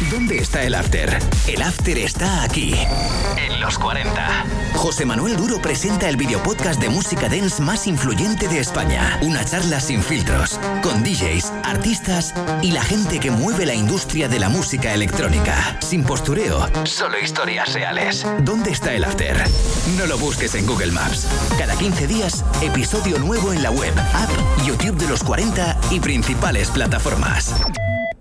¿Dónde está el after? El after está aquí, en los 40. José Manuel Duro presenta el videopodcast de música dance más influyente de España. Una charla sin filtros, con DJs, artistas y la gente que mueve la industria de la música electrónica. Sin postureo, solo historias reales. ¿Dónde está el after? No lo busques en Google Maps. Cada 15 días, episodio nuevo en la web, app, YouTube de los 40 y principales plataformas.